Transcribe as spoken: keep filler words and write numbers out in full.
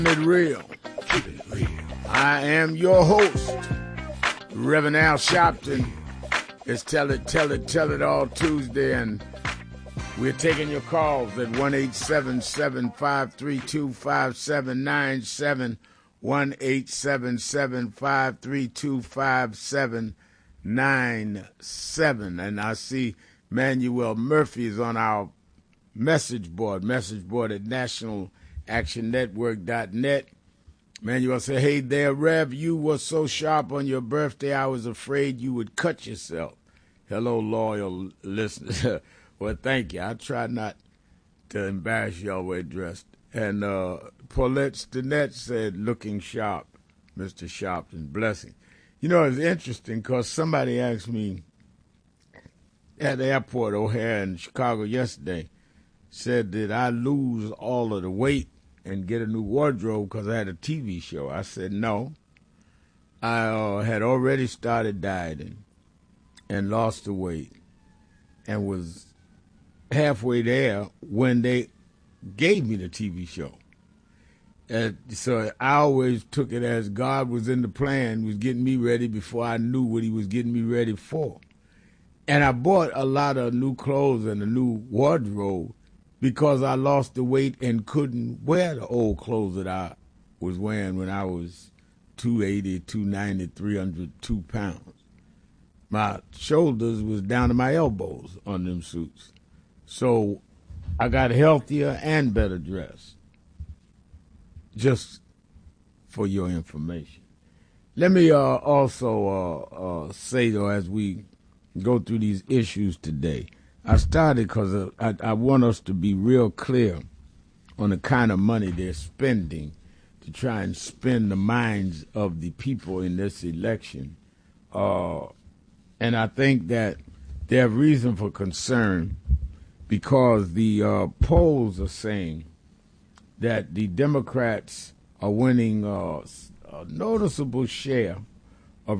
Keep it real. Keep it real. I am your host, Reverend Al Sharpton. It's Tell It, Tell It, Tell It All Tuesday, and we're taking your calls at one eight seven seven, five three two, five seven nine seven, one eight seven seven, five three two, five seven nine seven. And I see Manuel Murphy is on our message board, message board at national action network dot net. Manuel said, hey there, Rev, you were so sharp on your birthday, I was afraid you would cut yourself. Hello, loyal listeners. Well, thank you. I try not to embarrass y'all way dressed. And uh, Paulette Stinnett said, looking sharp, Mister Sharpton, blessing. You know, it's interesting because somebody asked me at the airport, O'Hare in Chicago yesterday, said, did I lose all of the weight and get a new wardrobe because I had a T V show? I said, no. I uh, had already started dieting and lost the weight and was halfway there when they gave me the T V show. And so I always took it as God was in the plan, was getting me ready before I knew what he was getting me ready for. And I bought a lot of new clothes and a new wardrobe because I lost the weight and couldn't wear the old clothes that I was wearing when I was two eighty, two ninety, three hundred two pounds. My shoulders was down to my elbows on them suits. So I got healthier and better dressed, just for your information. Let me uh, also uh, uh, say, though, as we go through these issues today, I started because I, I want us to be real clear on the kind of money they're spending to try and spin the minds of the people in this election. Uh, and I think that they have reason for concern because the uh, polls are saying that the Democrats are winning uh, a noticeable share